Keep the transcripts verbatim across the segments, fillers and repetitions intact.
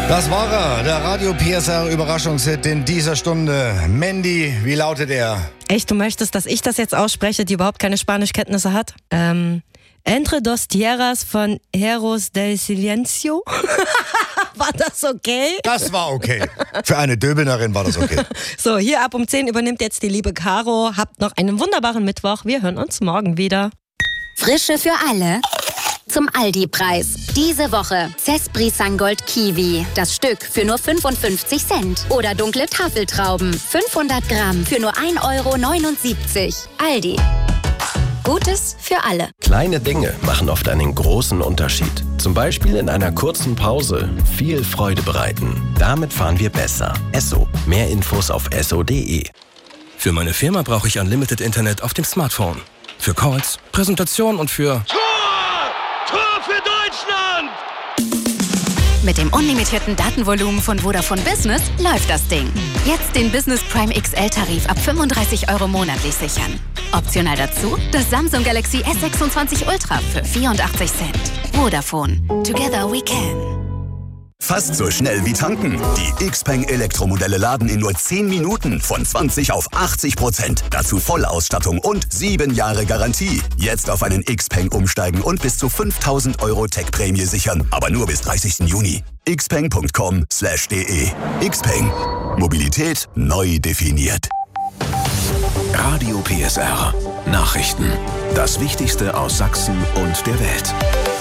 Das war er, der Radio-P S R-Überraschungshit in dieser Stunde. Mandy, wie lautet er? Echt, du möchtest, dass ich das jetzt ausspreche, die überhaupt keine Spanischkenntnisse hat? Ähm, Entre dos tierras von Heros del Silencio? War das okay? Das war okay. Für eine Döbelnerin war das okay. So, hier ab um zehn übernimmt jetzt die liebe Caro. Habt noch einen wunderbaren Mittwoch. Wir hören uns morgen wieder. Frische für alle. Zum Aldi-Preis. Diese Woche Cespri Sangold Kiwi. Das Stück für nur fünfundfünfzig Cent. Oder dunkle Tafeltrauben. fünfhundert Gramm für nur ein Euro neunundsiebzig. Aldi. Gutes für alle. Kleine Dinge machen oft einen großen Unterschied. Zum Beispiel in einer kurzen Pause viel Freude bereiten. Damit fahren wir besser. Esso. Mehr Infos auf esso punkt de. Für meine Firma brauche ich Unlimited Internet auf dem Smartphone. Für Calls, Präsentationen und für... Tor! Tor für Deutschland! Mit dem unlimitierten Datenvolumen von Vodafone Business läuft das Ding. Jetzt den Business Prime X L-Tarif ab fünfunddreißig Euro monatlich sichern. Optional dazu das Samsung Galaxy S sechsundzwanzig Ultra für vierundachtzig Cent. Vodafone. Together we can. Fast so schnell wie tanken. Die Xpeng Elektromodelle laden in nur zehn Minuten von zwanzig auf achtzig Prozent. Dazu Vollausstattung und sieben Jahre Garantie. Jetzt auf einen Xpeng umsteigen und bis zu fünftausend Euro Tech-Prämie sichern. Aber nur bis dreißigsten Juni. xpeng punkt com slash de. Xpeng. Mobilität neu definiert. Radio P S R. Nachrichten. Das Wichtigste aus Sachsen und der Welt.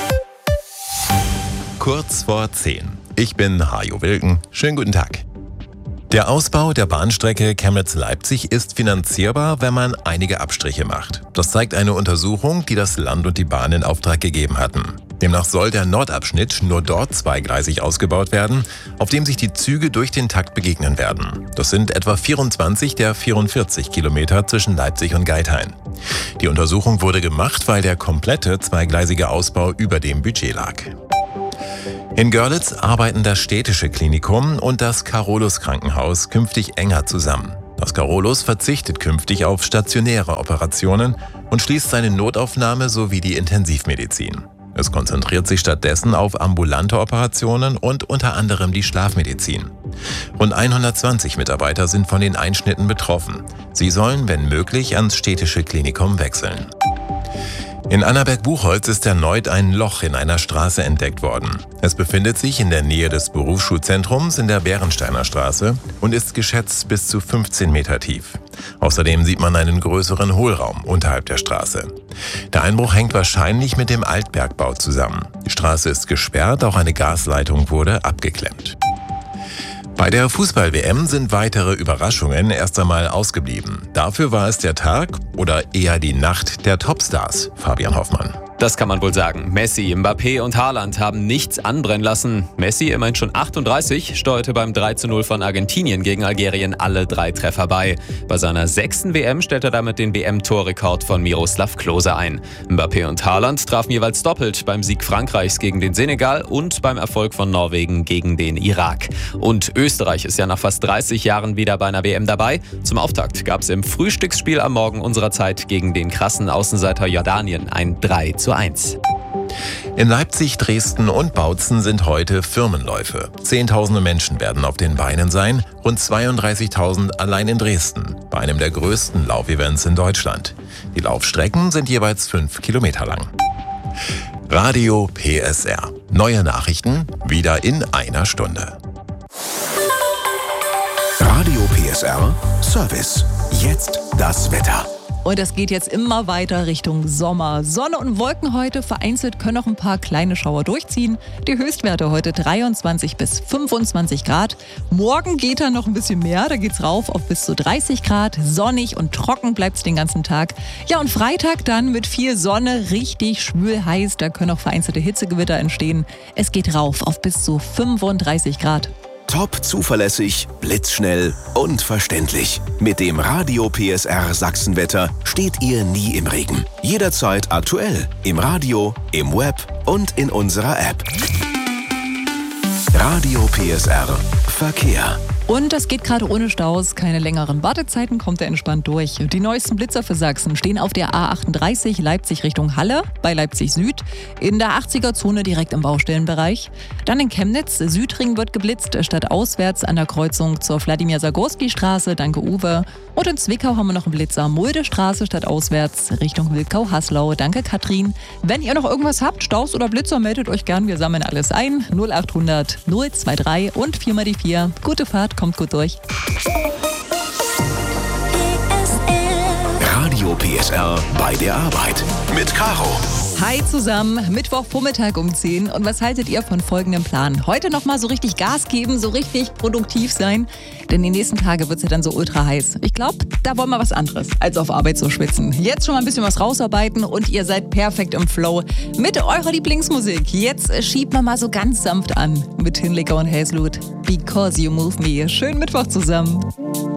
Kurz vor zehn. Ich bin Hajo Wilken. Schönen guten Tag. Der Ausbau der Bahnstrecke Chemnitz-Leipzig ist finanzierbar, wenn man einige Abstriche macht. Das zeigt eine Untersuchung, die das Land und die Bahn in Auftrag gegeben hatten. Demnach soll der Nordabschnitt nur dort zweigleisig ausgebaut werden, auf dem sich die Züge durch den Takt begegnen werden. Das sind etwa vierundzwanzig der vierundvierzig Kilometer zwischen Leipzig und Geithain. Die Untersuchung wurde gemacht, weil der komplette zweigleisige Ausbau über dem Budget lag. In Görlitz arbeiten das Städtische Klinikum und das Carolus-Krankenhaus künftig enger zusammen. Das Carolus verzichtet künftig auf stationäre Operationen und schließt seine Notaufnahme sowie die Intensivmedizin. Es konzentriert sich stattdessen auf ambulante Operationen und unter anderem die Schlafmedizin. Rund hundertzwanzig Mitarbeiter sind von den Einschnitten betroffen. Sie sollen, wenn möglich, ans Städtische Klinikum wechseln. In Annaberg-Buchholz ist erneut ein Loch in einer Straße entdeckt worden. Es befindet sich in der Nähe des Berufsschulzentrums in der Bärensteiner Straße und ist geschätzt bis zu fünfzehn Meter tief. Außerdem sieht man einen größeren Hohlraum unterhalb der Straße. Der Einbruch hängt wahrscheinlich mit dem Altbergbau zusammen. Die Straße ist gesperrt, auch eine Gasleitung wurde abgeklemmt. Bei der Fußball-W M sind weitere Überraschungen erst einmal ausgeblieben. Dafür war es der Tag oder eher die Nacht der Topstars, Fabian Hoffmann. Das kann man wohl sagen. Messi, Mbappé und Haaland haben nichts anbrennen lassen. Messi, immerhin schon achtunddreißig, steuerte beim drei zu null von Argentinien gegen Algerien alle drei Treffer bei. Bei seiner sechsten W M stellt er damit den W M-Torrekord von Miroslav Klose ein. Mbappé und Haaland trafen jeweils doppelt beim Sieg Frankreichs gegen den Senegal und beim Erfolg von Norwegen gegen den Irak. Und Österreich ist ja nach fast dreißig Jahren wieder bei einer W M dabei. Zum Auftakt gab es im Frühstücksspiel am Morgen unserer Zeit gegen den krassen Außenseiter Jordanien ein drei zu eins. In Leipzig, Dresden und Bautzen sind heute Firmenläufe. Zehntausende Menschen werden auf den Beinen sein, rund zweiunddreißigtausend allein in Dresden, bei einem der größten Laufevents in Deutschland. Die Laufstrecken sind jeweils fünf Kilometer lang. Radio P S R. Neue Nachrichten wieder in einer Stunde. Radio P S R Service. Jetzt das Wetter. Und es geht jetzt immer weiter Richtung Sommer. Sonne und Wolken heute, vereinzelt können noch ein paar kleine Schauer durchziehen. Die Höchstwerte heute dreiundzwanzig bis fünfundzwanzig Grad. Morgen geht da noch ein bisschen mehr, da geht's rauf auf bis zu dreißig Grad. Sonnig und trocken bleibt's den ganzen Tag. Ja, und Freitag dann mit viel Sonne, richtig schwül heiß. Da können auch vereinzelte Hitzegewitter entstehen. Es geht rauf auf bis zu fünfunddreißig Grad. Top zuverlässig, blitzschnell und verständlich. Mit dem Radio P S R Sachsenwetter steht ihr nie im Regen. Jederzeit aktuell. Im Radio, im Web und in unserer App. Radio P S R Verkehr. Und das geht gerade ohne Staus, keine längeren Wartezeiten, kommt er entspannt durch. Die neuesten Blitzer für Sachsen stehen auf der A achtunddreißig Leipzig Richtung Halle, bei Leipzig Süd, in der achtziger-Zone direkt im Baustellenbereich. Dann in Chemnitz, Südring wird geblitzt, statt auswärts an der Kreuzung zur Wladimir-Sagorski-Straße, danke Uwe. Und in Zwickau haben wir noch einen Blitzer, Muldestraße statt auswärts Richtung Wilkau-Haslau, danke Katrin. Wenn ihr noch irgendwas habt, Staus oder Blitzer, meldet euch gern, wir sammeln alles ein. null achthundert null drei und vier mal die vier. Gute Fahrt, kommt gut durch. Radio P S R bei der Arbeit mit Caro. Hi zusammen, Mittwochvormittag um zehn. Und was haltet ihr von folgendem Plan? Heute nochmal so richtig Gas geben, so richtig produktiv sein. Denn die nächsten Tage wird es ja dann so ultra heiß. Ich glaube, da wollen wir was anderes, als auf Arbeit zu schwitzen. Jetzt schon mal ein bisschen was rausarbeiten und ihr seid perfekt im Flow mit eurer Lieblingsmusik. Jetzt schiebt man mal so ganz sanft an mit Hinlicker und Hazelwood. Because you move me. Schönen Mittwoch zusammen.